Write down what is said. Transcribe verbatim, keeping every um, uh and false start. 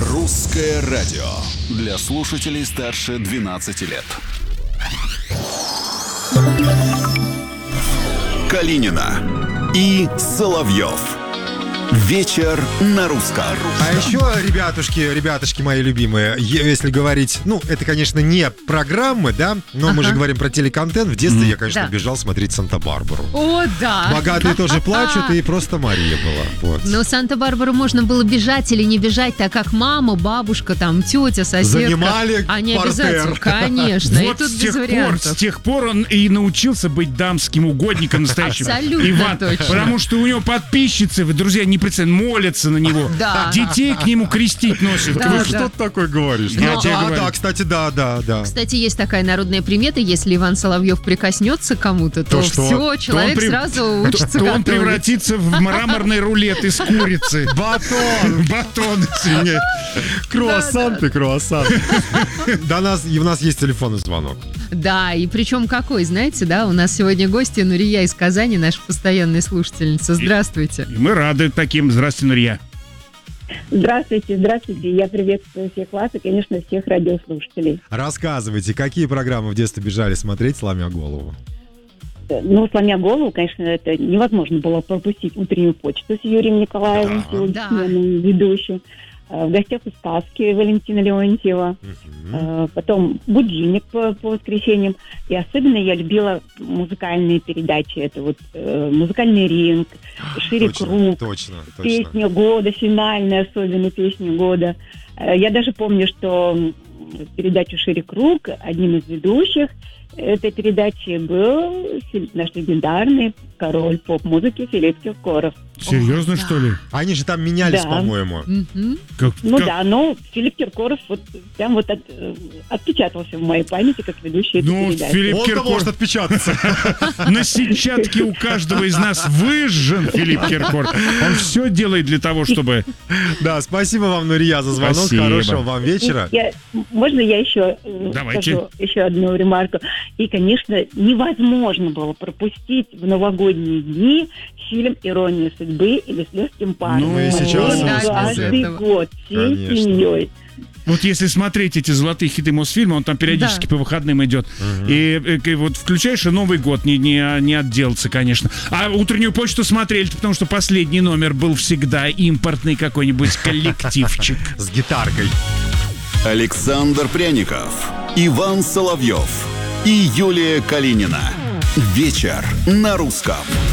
Русское радио для слушателей старше двенадцати лет. Калинина и Соловьев. Вечер на русском. А еще, ребятушки, ребятушки мои любимые, если говорить, ну, это, конечно, не программы, да, но ага. мы же говорим про телеконтент. В детстве mm. я, конечно, да. бежал смотреть «Санта-Барбару». О, да. Богатые тоже плачут, и просто Мария была. Вот. Но «Санта-Барбару» можно было бежать или не бежать, так как мама, бабушка, там, тетя, соседка. Занимали Они партер. обязательно, конечно. Вот и тут с, без тех вариантов. пор, с тех пор он и научился быть дамским угодником настоящим. Абсолютно Иван, точно. Потому что у него подписчицы, вы, друзья, не представляете, молятся на него. Да. Детей к нему крестить носят. Да, Вы да. что ты такое говоришь? Я Ну, тебе да, говорю. да, кстати, да, да, да. Кстати, есть такая народная примета, если Иван Соловьев прикоснется к кому-то, то, То что? все, человек То он при- сразу учится То он готовить. превратится в мраморный рулет из курицы. Батон! Батон, извиняюсь. Круассан ты, круассан. Да, нас, и у нас есть телефонный звонок. Да, и причем какой, знаете, да, у нас сегодня гости Нурия из Казани, наша постоянная слушательница. Здравствуйте. И мы рады таким. Здравствуйте, Нурия. Здравствуйте, здравствуйте. Я приветствую всех вас и, конечно, всех радиослушателей. Рассказывайте, какие программы в детстве бежали смотреть, сломя голову? Ну, сломя голову, конечно, это невозможно было пропустить «Утреннюю почту» с Юрием Николаевым, Да. с Да. ведущим. «В гостях у сказки» Валентина Леонтьева. Мгм. Потом «Будильник» по, по воскресеньям. И особенно я любила музыкальные передачи. Это вот э, «Музыкальный ринг», «Шире Точно, круг», точно, точно. «Песня года», финальная особенно «Песня года». Э, Я даже помню, что м, передачу «Шире круг» одним из ведущих этой передачи был фи- наш легендарный король поп-музыки Филипп Киркоров. Серьезно, О, что ли? Они же там менялись, Да. по-моему. Мгм. Как- Ну как- да, но Филипп Киркоров вот прям вот от- э, отпечатался в моей памяти как ведущий этой Ну, передачи. Филипп Он-то Киркоров может отпечататься. на сетчатке у каждого из нас выжжен, Филипп Киркоров. Он все делает для того, чтобы... Да, спасибо вам, Нурия, за звонок. Спасибо. Хорошего вам вечера. Я- можно я еще э, Давайте. скажу еще одну ремарку? И, конечно, невозможно было пропустить в новогодние дни фильм «Ирония судьбы» или «С легким паром». Ну, мы и сейчас его Каждый смотрим. год всей Конечно. семьей. Вот если смотреть эти золотые хиты Мосфильма, он там периодически Да. по выходным идет. И, э, к- вот включаешь, и Новый год не, не, не отделаться, конечно. А «Утреннюю почту» смотрели, потому что последний номер был всегда импортный какой-нибудь коллективчик. С гитаркой. Александр Пряников, Иван Соловьев и Юлия Калинина. Вечер на русском.